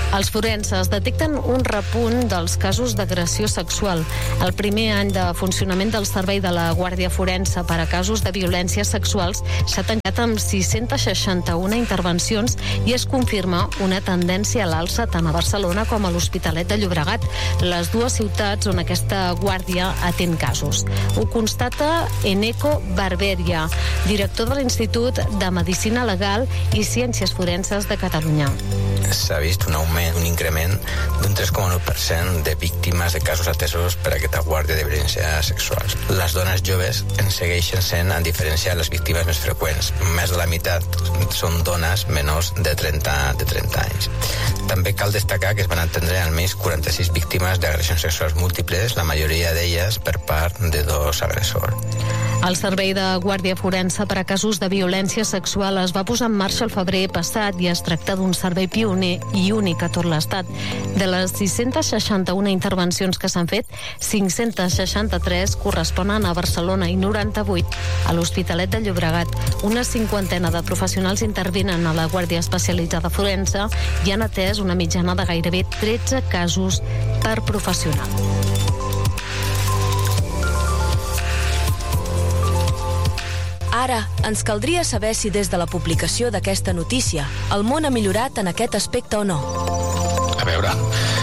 Els forenses detecten un repunt dels casos d'agressió sexual. El primer any de funcionament del servei de la Guàrdia Forense per a casos de violències sexuals s'ha tancat amb 661 intervencions i es confirma una tendència a l'alça tant a Barcelona com a l'Hospitalet de Llobregat, les dues ciutats on aquesta guàrdia atén casos. Ho constata Eneco Barberia, director de l'Institut de Medicina Legal i Ciències Forenses de Catalunya. S'ha vist un augment, un increment d'un 3,9% de víctimes de casos atesos per aquesta guàrdia de violències sexuals. Les dones joves en segueixen sent, en diferència, les víctimes més freqüents. Més de la meitat són dones menors de 30 anys. També cal destacar que es van atendre almenys 46 víctimes d'agressions sexuals múltiples, la majoria d'elles per part de dos agressors. El Servei de Guàrdia Forense per a casos de violència sexual es va posar en marxa el febrer passat i es tracta d'un servei pioner i únic a tot l'Estat. De les 661 intervencions que s'han fet, 563 corresponen a Barcelona i 98 a l'Hospitalet de Llobregat. Una cinquantena de professionals intervenen a la Guàrdia Especialitzada Forense i han atès una mitjana de gairebé 13 casos per professional. Ara, ens caldria saber si des de la publicació d'aquesta notícia el món ha millorat en aquest aspecte o no. A veure,